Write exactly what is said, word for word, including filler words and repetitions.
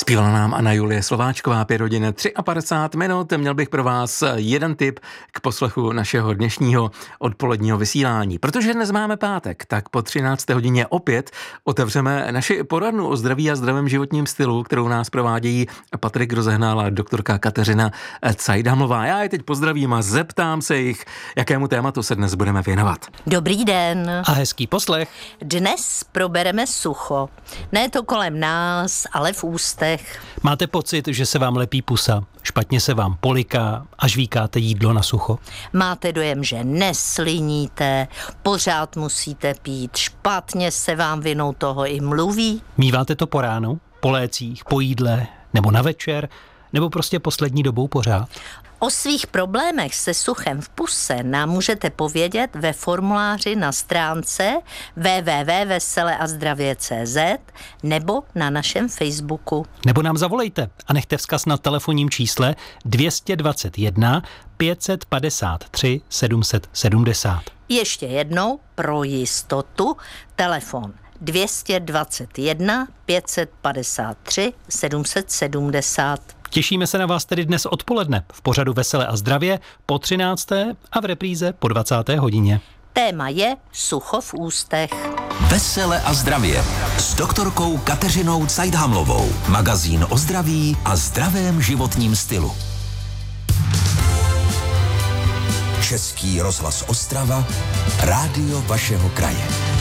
Zpívala nám Anna Julie Slováčková, pět hodin padesát tři minut. Měl bych pro vás jeden tip k poslechu našeho dnešního odpoledního vysílání. Protože dnes máme pátek, tak po třinácté hodině opět otevřeme naši poradnu o zdraví a zdravém životním stylu, kterou nás provádějí Patrik Rozehnal a doktorka Kateřina Cajdhamlová. Já je teď pozdravím a zeptám se jich, jakému tématu se dnes budeme věnovat. Dobrý den. A hezký poslech. Dnes probereme sucho. Ne to kolem nás, ale v ústech. Máte pocit, že se vám lepí pusa, špatně se vám poliká a žvíkáte jídlo na sucho? Máte dojem, že nesliníte, pořád musíte pít, špatně se vám vinou toho i mluví? Míváte to po ránu, po lécích, po jídle nebo na večer, nebo prostě poslední dobou pořád? O svých problémech se suchem v puse nám můžete povědět ve formuláři na stránce w w w tečka vesele a zdravě tečka c z nebo na našem Facebooku. Nebo nám zavolejte a nechte vzkaz na telefonním čísle dvě stě dvacet jedna pět set padesát tři sedm set sedmdesát. Ještě jednou pro jistotu telefon dvě stě dvacet jedna pět set padesát tři sedm set sedmdesát. Těšíme se na vás tedy dnes odpoledne v pořadu Vesele a zdravě po třinácté a v repríze po dvacáté hodině. Téma je sucho v ústech. Vesele a zdravě s doktorkou Kateřinou Cajdhamlovou. Magazín o zdraví a zdravém životním stylu. Český rozhlas Ostrava, rádio vašeho kraje.